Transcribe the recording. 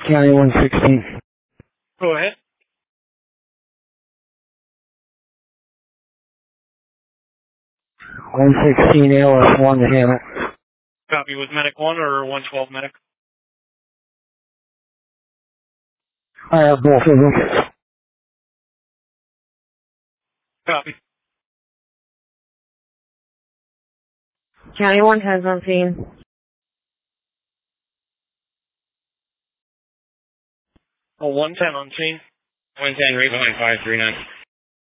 County 116. Go ahead. 116 ALS1 to Hammett. Copy. Was medic 1 or 112 medic? I have both of them. Copy. County 110's on scene. 110 on scene. 110, right behind 539.